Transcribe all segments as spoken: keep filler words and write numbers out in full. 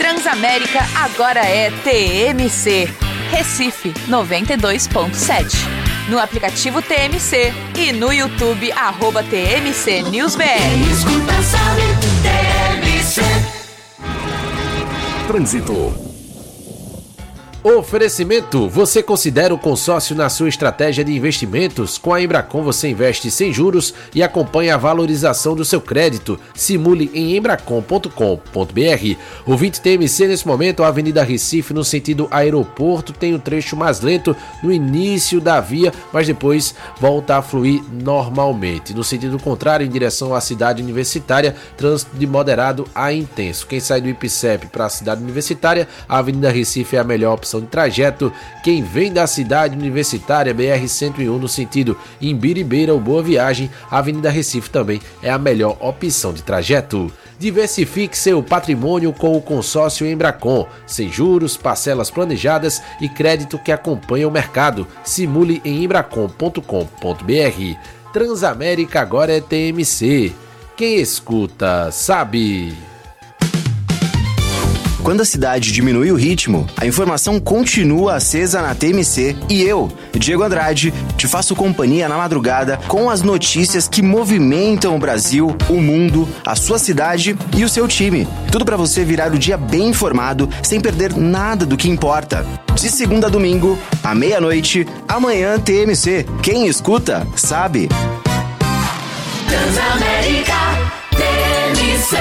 Transamérica agora é T M C. Recife noventa e dois ponto sete. No aplicativo T M C e no YouTube, arroba T M C News B R. Quem escuta sabe, T M C. Trânsito. Oferecimento: você considera o consórcio na sua estratégia de investimentos? Com a Embracon você investe sem juros e acompanha a valorização do seu crédito. Simule em embracon ponto com ponto b r. O vinte T M C nesse momento, a Avenida Recife no sentido aeroporto tem um trecho mais lento no início da via, mas depois volta a fluir normalmente. No sentido contrário, em direção à cidade universitária, trânsito de moderado a intenso. Quem sai do I P C E P para a cidade universitária, a Avenida Recife é a melhor opção de trajeto. Quem vem da cidade universitária, B R cento e um no sentido Imbiribeira ou Boa Viagem, a Avenida Recife também é a melhor opção de trajeto. Diversifique seu patrimônio com o consórcio Embracon, sem juros, parcelas planejadas e crédito que acompanha o mercado. Simule em embracon ponto com ponto b r. Transamérica agora é T M C. Quem escuta sabe. Quando a cidade diminui o ritmo, a informação continua acesa na T M C e eu, Diego Andrade, te faço companhia na madrugada com as notícias que movimentam o Brasil, o mundo, a sua cidade e o seu time. Tudo para você virar o dia bem informado, sem perder nada do que importa. De segunda a domingo, à meia-noite, amanhã T M C. Quem escuta, sabe. Transamérica, T M C.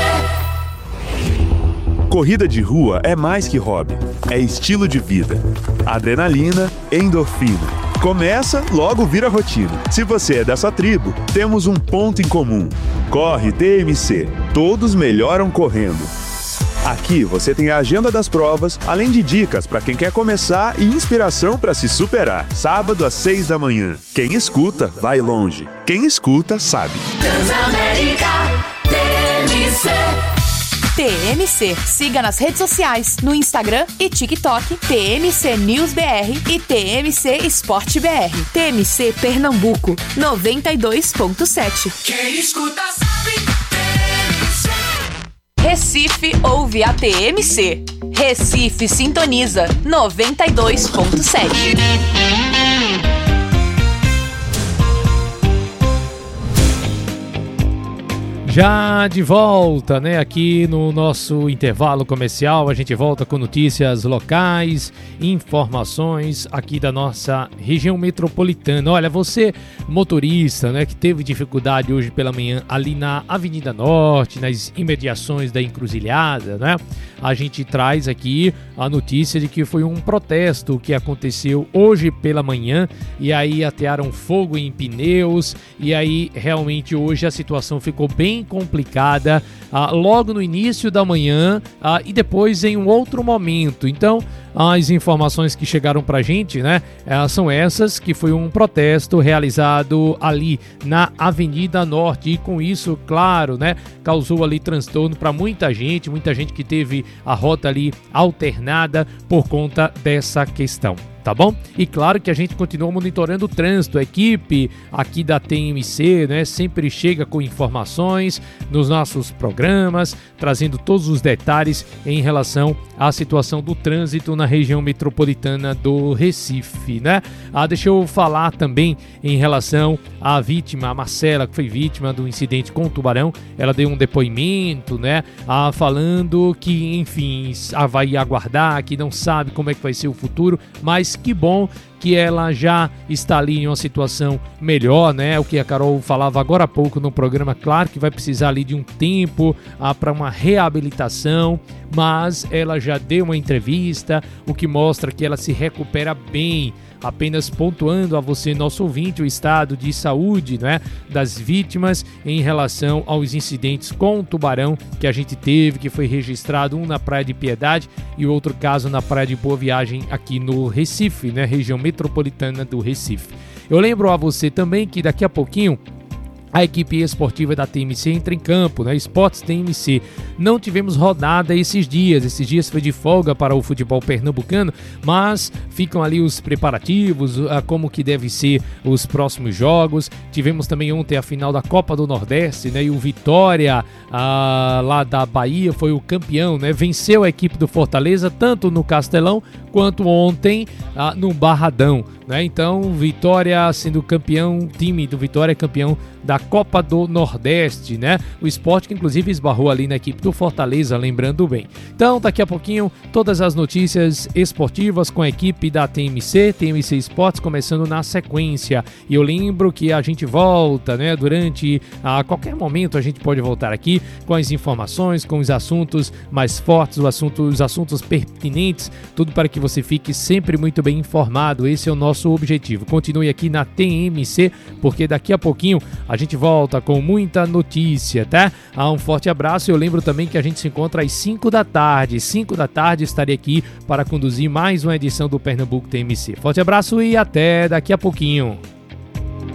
Corrida de rua é mais que hobby, é estilo de vida. Adrenalina, endorfina. Começa, logo vira rotina. Se você é dessa tribo, temos um ponto em comum. Corre T M C. Todos melhoram correndo. Aqui você tem a agenda das provas, além de dicas para quem quer começar e inspiração para se superar. Sábado às seis da manhã. Quem escuta, vai longe. Quem escuta, sabe. Transamérica, T M C. T M C. Siga nas redes sociais, no Instagram e TikTok, T M C News B R e T M C Esporte B R. T M C Pernambuco, noventa e dois ponto sete. Quem escuta sabe, T M C. Recife ouve a T M C. Recife sintoniza, noventa e dois ponto sete. Já de volta, né, aqui no nosso intervalo comercial, a gente volta com notícias locais, informações aqui da nossa região metropolitana. Olha, você motorista, né, que teve dificuldade hoje pela manhã ali na Avenida Norte, nas imediações da Encruzilhada, né, a gente traz aqui a notícia de que foi um protesto que aconteceu hoje pela manhã e aí atearam fogo em pneus e aí realmente hoje a situação ficou bem complicada ah, logo no início da manhã ah, e depois em um outro momento. Então, as informações que chegaram pra gente, né, são essas, que foi um protesto realizado ali na Avenida Norte e com isso, claro, né, causou ali transtorno para muita gente, muita gente que teve a rota ali alternada por conta dessa questão. Tá bom? E claro que a gente continua monitorando o trânsito. A equipe aqui da T M C, né, sempre chega com informações nos nossos programas, trazendo todos os detalhes em relação à situação do trânsito na região metropolitana do Recife, né? Ah, deixa eu falar também em relação à vítima, a Marcela, que foi vítima do incidente com o tubarão. Ela deu um depoimento, né, ah, falando que, enfim, ah, vai aguardar, que não sabe como é que vai ser o futuro, mas que bom que ela já está ali em uma situação melhor, né? O que a Carol falava agora há pouco no programa, claro que vai precisar ali de um tempo ah, para uma reabilitação, mas ela já deu uma entrevista, o que mostra que ela se recupera bem. Apenas pontuando a você, nosso ouvinte, o estado de saúde, né, das vítimas em relação aos incidentes com o tubarão que a gente teve, que foi registrado, um na Praia de Piedade e outro caso na Praia de Boa Viagem aqui no Recife, né, região metropolitana do Recife. Eu lembro a você também que daqui a pouquinho a equipe esportiva da T M C entra em campo, né? Esportes T M C. Não tivemos rodada esses dias, esses dias foi de folga para o futebol pernambucano, mas ficam ali os preparativos, a como que deve ser os próximos jogos. Tivemos também ontem a final da Copa do Nordeste, né? E o Vitória, ah, lá da Bahia, foi o campeão, né? Venceu a equipe do Fortaleza, tanto no Castelão, quanto ontem ah, no Barradão, né? Então, Vitória sendo campeão, time do Vitória campeão da Copa do Nordeste, né? O Sport que inclusive esbarrou ali na equipe do Fortaleza, lembrando bem. Então, daqui a pouquinho, todas as notícias esportivas com a equipe da T M C, T M C Esportes, começando na sequência. E eu lembro que a gente volta, né? Durante, a qualquer momento a gente pode voltar aqui com as informações, com os assuntos mais fortes, os assuntos, os assuntos pertinentes, tudo para que você fique sempre muito bem informado. Esse é o nosso objetivo. Continue aqui na T M C, porque daqui a pouquinho a gente volta com muita notícia, tá? Ah, um forte abraço. Eu lembro também que a gente se encontra às cinco da tarde. cinco da tarde estarei aqui para conduzir mais uma edição do Pernambuco T M C. Forte abraço e até daqui a pouquinho.